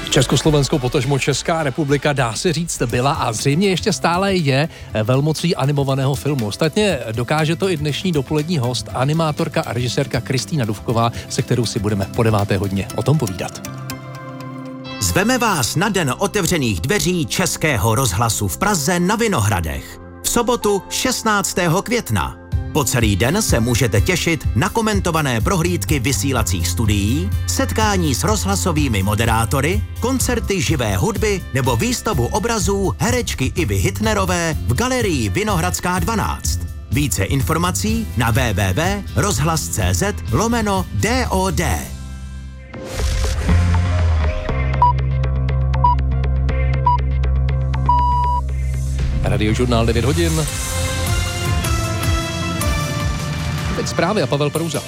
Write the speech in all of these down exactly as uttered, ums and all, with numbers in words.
Československo, potažmo Česká republika, dá se říct, byla a zřejmě ještě stále je velmocí animovaného filmu. Ostatně dokáže to i dnešní dopolední host, animátorka a režisérka Kristýna Dufková, se kterou si budeme po deváté hodině o tom povídat. Zveme vás na den otevřených dveří Českého rozhlasu v Praze na Vinohradech. V sobotu šestnáctého května. Po celý den se můžete těšit na komentované prohlídky vysílacích studií, setkání s rozhlasovými moderátory, koncerty živé hudby nebo výstavu obrazů herečky Ivy Hitnerové v galerii Vinohradská dvanáct. Více informací na w w w tečka rozhlas tečka c z lomeno D O D. Radiožurnál devět hodin. Teď zprávy a Pavel Prouza.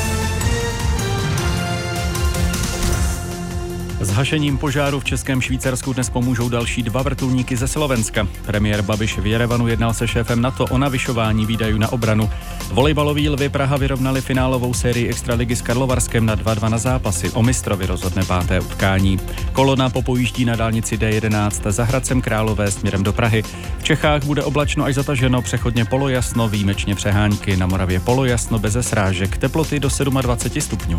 S hašením požáru v Českém Švýcarsku dnes pomůžou další dva vrtulníky ze Slovenska. Premiér Babiš v Jerevanu jednal se šéfem NATO o navyšování výdajů na obranu. Volejbaloví Lvy Praha vyrovnali finálovou sérii extraligy s Karlovarskem na dva dva na zápasy. O mistrovi rozhodne páté utkání. Kolona popojíždí na dálnici D jedenáct za Hradcem Králové směrem do Prahy. V Čechách bude oblačno až zataženo, přechodně polojasno, výjimečně přehánky. Na Moravě polojasno beze srážek, teploty do dvacet sedm stupňů.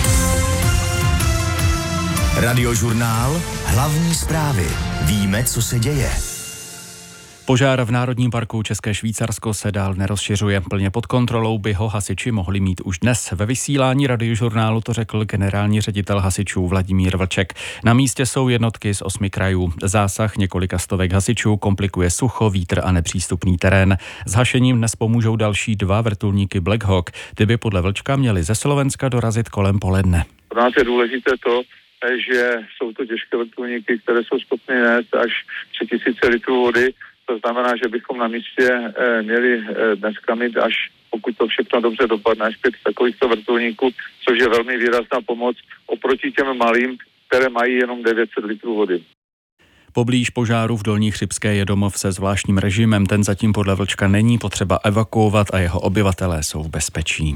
Radiožurnál, hlavní zprávy. Víme, co se děje. Požár v Národním parku České Švýcarsko se dál nerozšiřuje. Plně pod kontrolou by ho hasiči mohli mít už dnes. Ve vysílání Radiožurnálu to řekl generální ředitel hasičů Vladimír Vlček. Na místě jsou jednotky z osmi krajů. Zásah několika stovek hasičů komplikuje sucho, vítr a nepřístupný terén. S hašením dnes pomůžou další dva vrtulníky Black Hawk. Ty by podle Vlčka měly ze Slovenska dorazit kolem poledne. Pro nás je důležité to, že jsou to těžké vrtulníky, které jsou schopny nést až tři tisíce litrů vody. To znamená, že bychom na místě e, měli e, dneska mít až, pokud to všechno dobře dopadne, až pět takovýchto vrtulníků, což je velmi výrazná pomoc oproti těm malým, které mají jenom devět set litrů vody. Poblíž požáru v Dolní Chřibské je domov se zvláštním režimem. Ten zatím podle Vlčka není potřeba evakuovat a jeho obyvatelé jsou v bezpečí.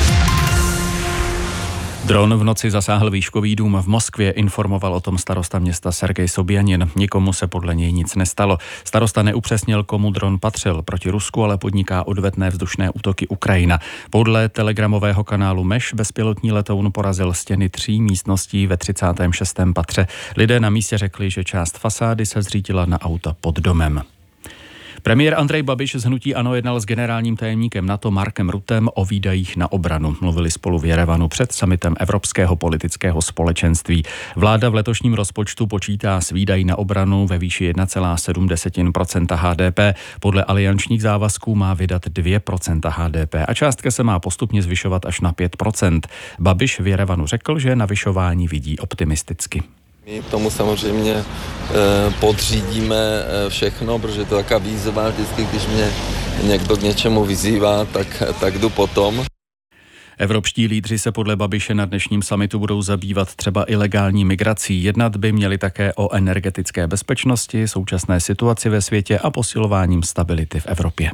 Dron v noci zasáhl výškový dům v Moskvě, informoval o tom starosta města Sergej Sobjanin. Nikomu se podle něj nic nestalo. Starosta neupřesnil, komu dron patřil. Proti Rusku ale podniká odvetné vzdušné útoky Ukrajina. Podle telegramového kanálu Meš bezpilotní letoun porazil stěny tří místností ve třicátém šestém patře. Lidé na místě řekli, že část fasády se zřítila na auta pod domem. Premiér Andrej Babiš z hnutí ANO jednal s generálním tajemníkem NATO Markem Ruttem o výdajích na obranu. Mluvili spolu v Jerevanu před summitem Evropského politického společenství. Vláda v letošním rozpočtu počítá s výdaji na obranu ve výši jedna celá sedm procenta H D P. Podle aliančních závazků má vydat dvě procenta H D P a částka se má postupně zvyšovat až na pět procent. Babiš v Jerevanu řekl, že navyšování vidí optimisticky. My tomu samozřejmě e, podřídíme e, všechno, protože to je taková výzva, vždycky, když mě někdo k něčemu vyzývá, tak, tak jdu potom. Evropští lídři se podle Babiše na dnešním summitu budou zabývat třeba ilegální migrací. Jednat by měli také o energetické bezpečnosti, současné situaci ve světě a posilováním stability v Evropě.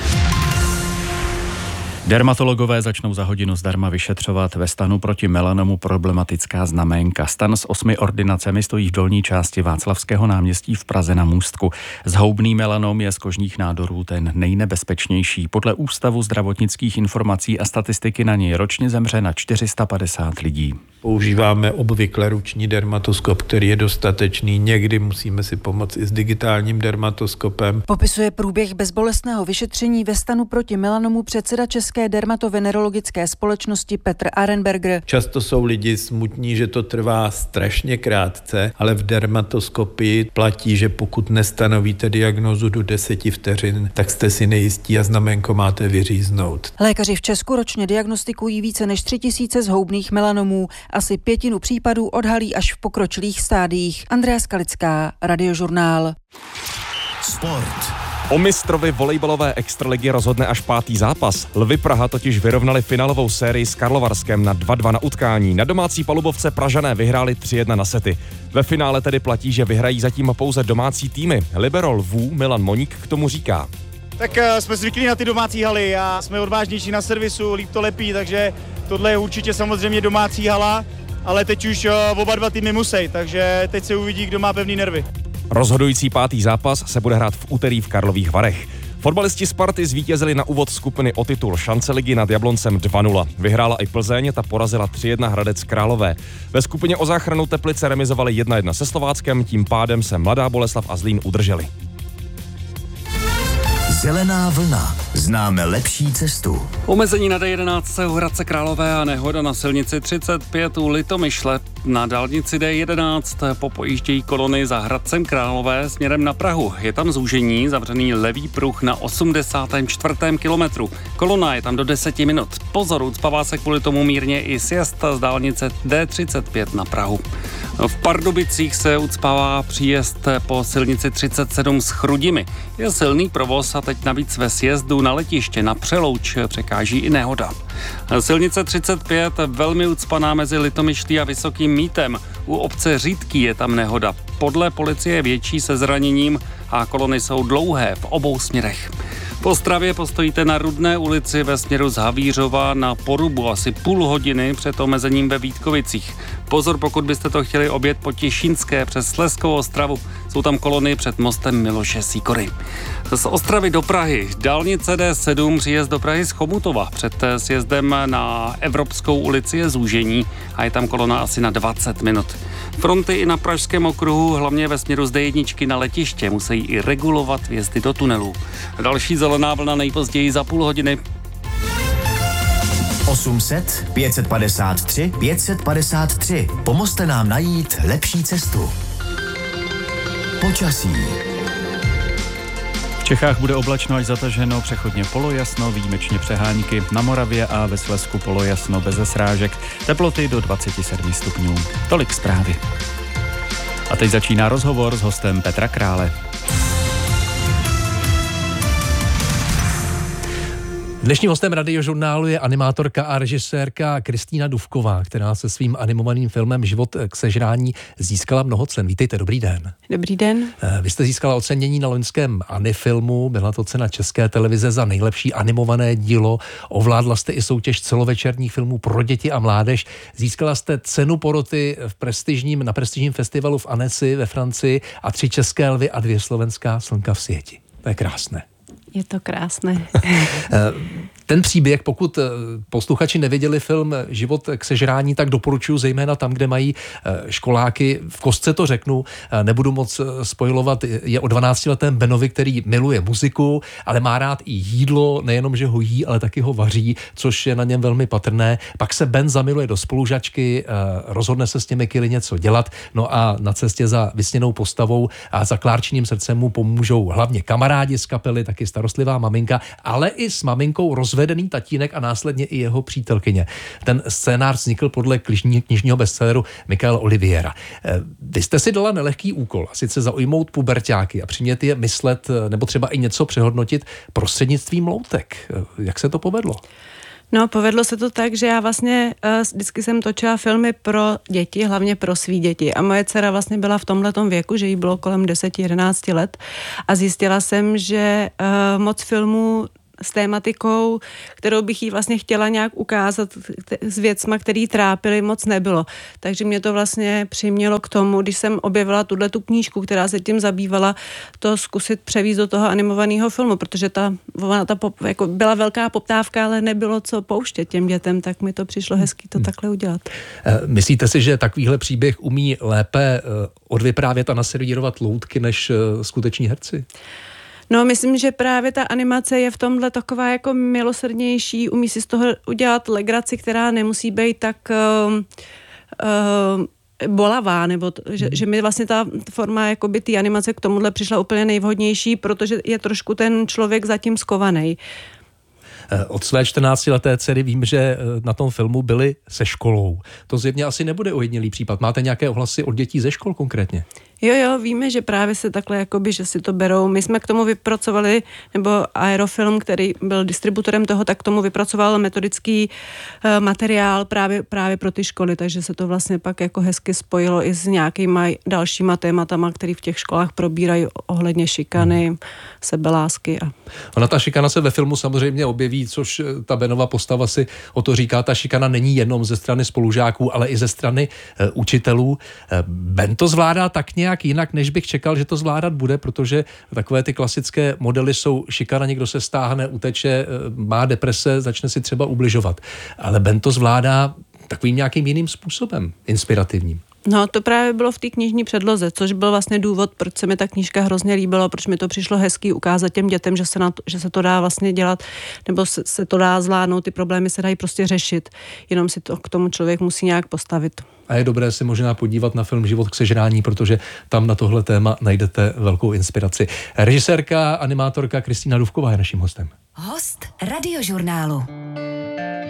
Dermatologové začnou za hodinu zdarma vyšetřovat ve stanu proti melanomu problematická znaménka. Stan s osmi ordinacemi stojí v dolní části Václavského náměstí v Praze na Můstku. Zhoubný melanom je z kožních nádorů ten nejnebezpečnější. Podle Ústavu zdravotnických informací a statistiky na něj ročně zemře na čtyři sta padesát lidí. Používáme obvykle ruční dermatoskop, který je dostatečný. Někdy musíme si pomoct i s digitálním dermatoskopem. Popisuje průběh bezbolestného vyšetření ve stanu proti melanomu předseda České dermatovenerologické společnosti Petr Arenberger. Často jsou lidi smutní, že to trvá strašně krátce, ale v dermatoskopii platí, že pokud nestanovíte diagnózu do deseti vteřin, tak jste si nejistí a znaménko máte vyříznout. Lékaři v Česku ročně diagnostikují více než tři tisíce zhoubných melanomů. Asi pětinu případů odhalí až v pokročilých stádiích. Andrea Skalická, Radiožurnál. Sport. O mistrovi volejbalové extraligy rozhodne až pátý zápas. Lvy Praha totiž vyrovnali finálovou sérii s Karlovarskem na dva dva na utkání. Na domácí palubovce Pražané vyhráli tři jedna na sety. Ve finále tedy platí, že vyhrají zatím pouze domácí týmy. Libero Lvů Milan Moník k tomu říká. Tak uh, jsme zvyklí na ty domácí haly a jsme odvážnější na servisu, líp to lepí, takže tohle je určitě samozřejmě domácí hala ale teď už uh, oba dva týmy musí, takže teď se uvidí, kdo má pevný nervy. Rozhodující pátý zápas se bude hrát v úterý v Karlových Varech. Fotbalisti Sparty zvítězili na úvod skupiny o titul šance ligy nad Jabloncem dva nula. Vyhrála i Plzeň, ta porazila tři jedna Hradec Králové. Ve skupině o záchranu Teplice remizovali jedna jedna se Slováckem, tím pádem se Mladá Boleslav a Zlín udrželi. Zelená vlna. Známe lepší cestu. Omezení na D jedenáct u Hradce Králové a nehoda na silnici třicet pět u Litomyšle. Na dálnici D jedenáct popojíždějí kolony za Hradcem Králové směrem na Prahu. Je tam zúžení, zavřený levý pruh na osmdesátém čtvrtém kilometru. Kolona je tam do deseti minut. Pozor, ucpává se kvůli tomu mírně i sjezd z dálnice D třicet pět na Prahu. V Pardubicích se ucpává příjezd po silnici třicet sedm s Chrudimi. Je silný provoz a teď navíc ve sjezdu na letiště na Přelouč překáží i nehoda. Silnice třicet pět velmi ucpaná mezi Litomyšlí a Vysokým Mítem. U obce Řídký je tam nehoda. Podle policie větší se zraněním a kolony jsou dlouhé v obou směrech. V Ostravě postojíte na Rudné ulici ve směru z Havířova na Porubu asi půl hodiny před omezením ve Vítkovicích. Pozor, pokud byste to chtěli objet po Těšínské přes Slezskou Ostravu. Jsou tam kolony před mostem Miloše Sýkory. Z Ostravy do Prahy. Dálnice D sedm příjezd do Prahy z Chomutova. Před sjezdem na Evropskou ulici je zúžení a je tam kolona asi na dvacet minut. Fronty i na Pražském okruhu, hlavně ve směru z D jedna na letiště, musí i regulovat vjezdy do tunelů. Další zelená vlna nejpozději za půl hodiny. osm set pět set padesát tři pět set padesát tři. Pomozte nám najít lepší cestu. Počasí. V Čechách bude oblačno až zataženo, přechodně polojasno, výjimečně přehánky. Na Moravě a ve Slezsku polojasno beze srážek. Teploty do dvacet sedm stupňů. Tolik zprávy. A teď začíná rozhovor s hostem Petra Krále. Dnešním hostem Radiožurnálu je animátorka a režisérka Kristýna Dufková, která se svým animovaným filmem Život k sežrání získala mnoho cen. Vítejte, dobrý den. Dobrý den. Vy jste získala ocenění na loňském Anifilmu, byla to cena České televize za nejlepší animované dílo, ovládla jste i soutěž celovečerních filmů pro děti a mládež, získala jste cenu poroty v prestižním, na prestižním festivalu v Annecy ve Francii a tři české lvy a dvě slovenská slnka v Sieti. To je krásné. Je to krásné. Ten příběh, pokud posluchači neviděli film Život k sežrání, tak doporučuji zejména tam, kde mají školáky. V kostce to řeknu, nebudu moc spojovat, je o dvanáctiletém Benovi, který miluje muziku, ale má rád i jídlo, nejenom, že ho jí, ale taky ho vaří, což je na něm velmi patrné. Pak se Ben zamiluje do spolužačky, rozhodne se s těmi kily něco dělat, no a na cestě za vysněnou postavou a za Klárčiným srdcem mu pomůžou hlavně kamarádi z kapely, taky starostlivá maminka, ale i s maminkou rozvedený tatínek a následně i jeho přítelkyně. Ten scénář vznikl podle knižního bestselleru Michaela Oliviera. Vy jste si dala nelehký úkol, a sice zaujmout puberťáky a přimět je myslet nebo třeba i něco přehodnotit prostřednictvím loutek. Jak se to povedlo? No, povedlo se to tak, že já vlastně uh, vždycky jsem točila filmy pro děti, hlavně pro svý děti. A moje dcera vlastně byla v tomhletom věku, že jí bylo kolem deset jedenáct let a zjistila jsem, že uh, moc filmů s tématikou, kterou bych jí vlastně chtěla nějak ukázat s věcma, který trápily, moc nebylo. Takže mě to vlastně přimělo k tomu, když jsem objevila tuhletu knížku, která se tím zabývala, to zkusit převízt do toho animovaného filmu, protože ta, ta pop, jako byla velká poptávka, ale nebylo co pouštět těm dětem, tak mi to přišlo hezký to takhle udělat. Myslíte si, že takovýhle příběh umí lépe odvyprávět a naservírovat loutky než skuteční herci? No, myslím, že právě ta animace je v tomhle taková jako milosrdnější, umí si z toho udělat legraci, která nemusí být tak uh, uh, bolavá, nebo t- že, že mi vlastně ta forma jakoby ty animace k tomuhle přišla úplně nejvhodnější, protože je trošku ten člověk zatím skovaný. Od své čtrnáctileté dcery vím, že na tom filmu byli se školou. To zjevně asi nebude ojedinělý případ. Máte nějaké ohlasy od dětí ze škol konkrétně? Jo, jo, víme, že právě se takhle jakoby, že si to berou. My jsme k tomu vypracovali, nebo Aerofilm, který byl distributorem toho, tak k tomu vypracoval metodický uh, materiál právě, právě pro ty školy, takže se to vlastně pak jako hezky spojilo i s nějakýma dalšíma tématama, které v těch školách probírají ohledně šikany, hmm. sebelásky. A... Ona ta šikana se ve filmu samozřejmě objeví neví, což ta Benova postava si o to říká. Ta šikana není jenom ze strany spolužáků, ale i ze strany e, učitelů. E, Ben to zvládá tak nějak jinak, než bych čekal, že to zvládat bude, protože takové ty klasické modely jsou šikana, někdo se stáhne, uteče, e, má deprese, začne si třeba ubližovat. Ale Ben to zvládá takovým nějakým jiným způsobem, inspirativním. No, to právě bylo v té knižní předloze, což byl vlastně důvod, proč se mi ta knížka hrozně líbila, proč mi to přišlo hezký ukázat těm dětem, že se, na to, že se to dá vlastně dělat, nebo se, se to dá zvládnout, ty problémy se dají prostě řešit, jenom si to k tomu člověk musí nějak postavit. A je dobré si možná podívat na film Život k sežrání, protože tam na tohle téma najdete velkou inspiraci. Režisérka, animátorka Kristýna Dufková je naším hostem. Host Radiožurnálu.